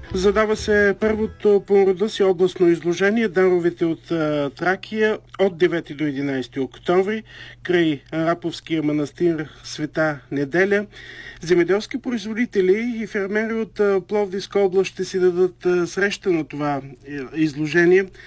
Задава се първото по рода си областно изложение "Даровете от Тракия" от 9 до 11 октомври край Раповския манастир Света Неделя. Земеделски производители и фермери от Пловдивска област ще си дадат среща на това изложение.